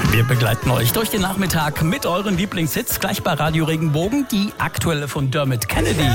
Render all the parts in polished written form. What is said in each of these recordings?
Wir begleiten euch durch den Nachmittag mit euren Lieblingshits. Gleich bei Radio Regenbogen die aktuelle von Dermot Kennedy.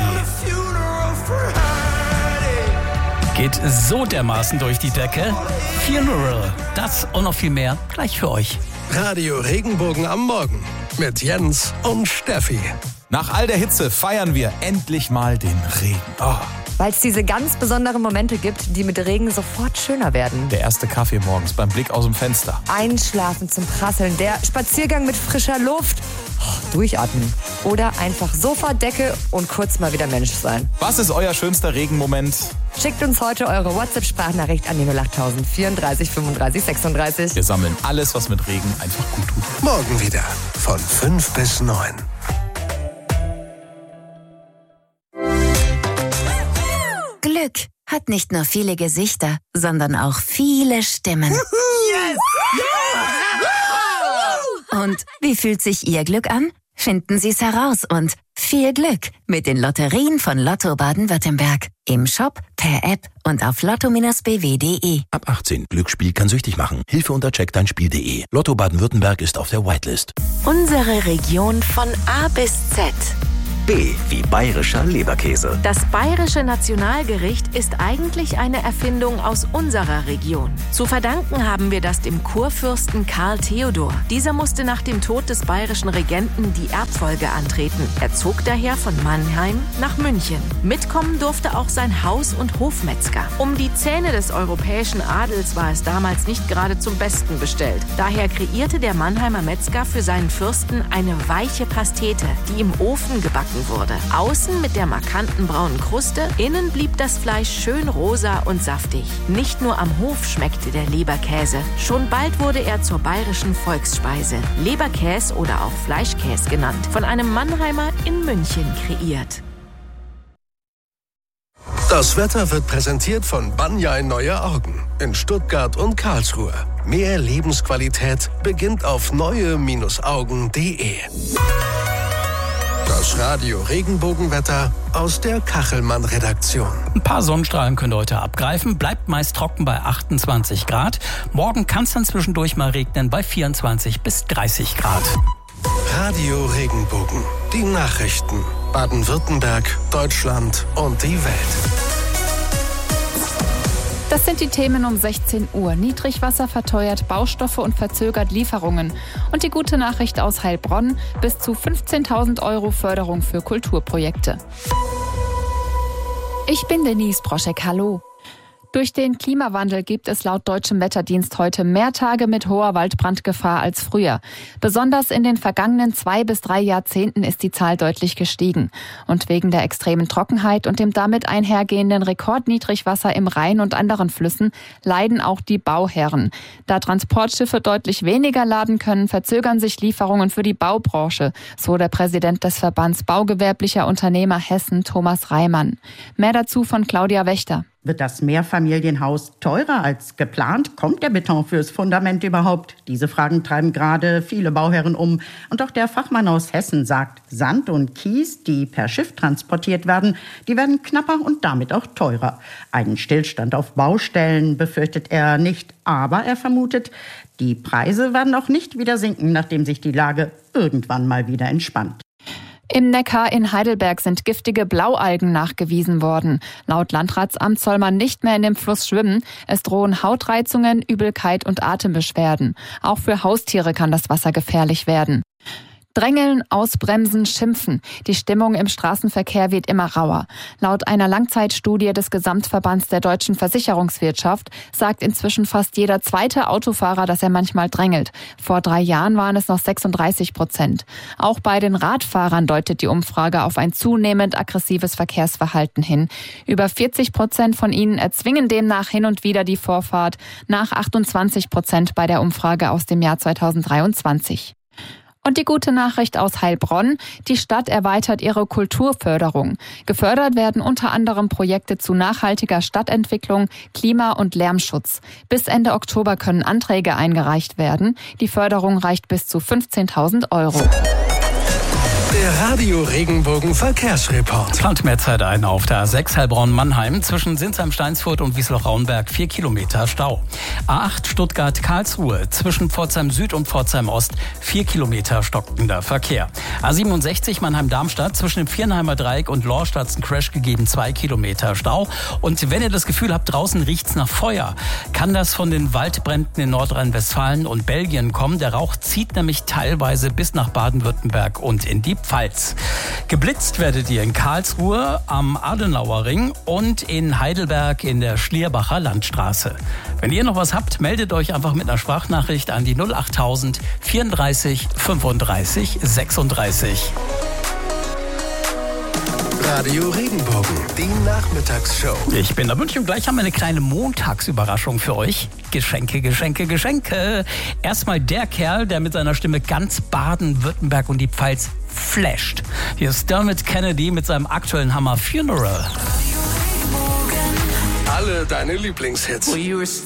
Geht so dermaßen durch die Decke. Funeral, das und noch viel mehr gleich für euch. Radio Regenbogen am Morgen mit Jens und Steffi. Nach all der Hitze feiern wir endlich mal den Regen. Oh. Weil es diese ganz besonderen Momente gibt, die mit Regen sofort schöner werden. Der erste Kaffee morgens beim Blick aus dem Fenster. Einschlafen zum Prasseln, der Spaziergang mit frischer Luft. Durchatmen. Oder einfach Sofadecke und kurz mal wieder Mensch sein. Was ist euer schönster Regenmoment? Schickt uns heute eure WhatsApp-Sprachnachricht an die 08000 34 35 36. Wir sammeln alles, was mit Regen einfach gut tut. Morgen wieder von 5 bis 9. Glück hat nicht nur viele Gesichter, sondern auch viele Stimmen. Yes! Und wie fühlt sich Ihr Glück an? Finden Sie es heraus und viel Glück mit den Lotterien von Lotto Baden-Württemberg. Im Shop, per App und auf lotto-bw.de. Ab 18. Glücksspiel kann süchtig machen. Hilfe unter checkdeinspiel.de. Lotto Baden-Württemberg ist auf der Whitelist. Unsere Region von A bis Z. B wie bayerischer Leberkäse. Das bayerische Nationalgericht ist eigentlich eine Erfindung aus unserer Region. Zu verdanken haben wir das dem Kurfürsten Karl Theodor. Dieser musste nach dem Tod des bayerischen Regenten die Erbfolge antreten. Er zog daher von Mannheim nach München. Mitkommen durfte auch sein Haus- und Hofmetzger. Um die Zähne des europäischen Adels war es damals nicht gerade zum Besten bestellt. Daher kreierte der Mannheimer Metzger für seinen Fürsten eine weiche Pastete, die im Ofen gebacken wurde. Außen mit der markanten braunen Kruste, innen blieb das Fleisch schön rosa und saftig. Nicht nur am Hof schmeckte der Leberkäse, schon bald wurde er zur bayerischen Volksspeise. Leberkäse oder auch Fleischkäse genannt, von einem Mannheimer in München kreiert. Das Wetter wird präsentiert von Banjai Neue Augen in Stuttgart und Karlsruhe. Mehr Lebensqualität beginnt auf neue-augen.de. Das Radio Regenbogenwetter aus der Kachelmann-Redaktion. Ein paar Sonnenstrahlen könnt ihr heute abgreifen. Bleibt meist trocken bei 28 Grad. Morgen kann es dann zwischendurch mal regnen bei 24 bis 30 Grad. Radio Regenbogen. Die Nachrichten. Baden-Württemberg, Deutschland und die Welt. Das sind die Themen um 16 Uhr. Niedrigwasser verteuert Baustoffe und verzögert Lieferungen. Und die gute Nachricht aus Heilbronn: bis zu 15.000 € Förderung für Kulturprojekte. Ich bin Denise Broschek, hallo. Durch den Klimawandel gibt es laut Deutschem Wetterdienst heute mehr Tage mit hoher Waldbrandgefahr als früher. Besonders in den vergangenen 2 bis 3 Jahrzehnten ist die Zahl deutlich gestiegen. Und wegen der extremen Trockenheit und dem damit einhergehenden Rekordniedrigwasser im Rhein und anderen Flüssen leiden auch die Bauherren. Da Transportschiffe deutlich weniger laden können, verzögern sich Lieferungen für die Baubranche, so der Präsident des Verbands Baugewerblicher Unternehmer Hessen, Thomas Reimann. Mehr dazu von Claudia Wächter. Wird das Mehrfamilienhaus teurer als geplant? Kommt der Beton fürs Fundament überhaupt? Diese Fragen treiben gerade viele Bauherren um. Und auch der Fachmann aus Hessen sagt, Sand und Kies, die per Schiff transportiert werden, die werden knapper und damit auch teurer. Einen Stillstand auf Baustellen befürchtet er nicht, aber er vermutet, die Preise werden auch nicht wieder sinken, nachdem sich die Lage irgendwann mal wieder entspannt. Im Neckar in Heidelberg sind giftige Blaualgen nachgewiesen worden. Laut Landratsamt soll man nicht mehr in dem Fluss schwimmen. Es drohen Hautreizungen, Übelkeit und Atembeschwerden. Auch für Haustiere kann das Wasser gefährlich werden. Drängeln, ausbremsen, schimpfen. Die Stimmung im Straßenverkehr wird immer rauer. Laut einer Langzeitstudie des Gesamtverbands der deutschen Versicherungswirtschaft sagt inzwischen fast jeder zweite Autofahrer, dass er manchmal drängelt. Vor 3 Jahren waren es noch 36%. Auch bei den Radfahrern deutet die Umfrage auf ein zunehmend aggressives Verkehrsverhalten hin. Über 40% von ihnen erzwingen demnach hin und wieder die Vorfahrt, nach 28% bei der Umfrage aus dem Jahr 2023. Und die gute Nachricht aus Heilbronn: Die Stadt erweitert ihre Kulturförderung. Gefördert werden unter anderem Projekte zu nachhaltiger Stadtentwicklung, Klima- und Lärmschutz. Bis Ende Oktober können Anträge eingereicht werden. Die Förderung reicht bis zu 15.000 €. Der Radio Regenbogen Verkehrsreport. Plant mehr Zeit ein auf der A6 Heilbronn-Mannheim zwischen Sinsheim-Steinsfurt und Wiesloch-Raunberg 4 Kilometer Stau. A8 Stuttgart-Karlsruhe zwischen Pforzheim Süd und Pforzheim Ost 4 Kilometer stockender Verkehr. A67 Mannheim-Darmstadt zwischen dem Viernheimer Dreieck und Lorstadt ein Crash gegeben, 2 Kilometer Stau. Und wenn ihr das Gefühl habt, draußen riecht's nach Feuer, kann das von den Waldbränden in Nordrhein-Westfalen und Belgien kommen. Der Rauch zieht nämlich teilweise bis nach Baden-Württemberg und in die Pfalz. Geblitzt werdet ihr in Karlsruhe am Adenauer Ring und in Heidelberg in der Schlierbacher Landstraße. Wenn ihr noch was habt, meldet euch einfach mit einer Sprachnachricht an die 08000 34 35 36. Radio Regenbogen, die Nachmittagsshow. Ich bin der München und gleich haben wir eine kleine Montagsüberraschung für euch. Geschenke, Geschenke, Geschenke. Erstmal der Kerl, der mit seiner Stimme ganz Baden-Württemberg und die Pfalz flasht. Hier ist Dermot Kennedy mit seinem aktuellen Hammer Funeral. Alle deine Lieblingshits.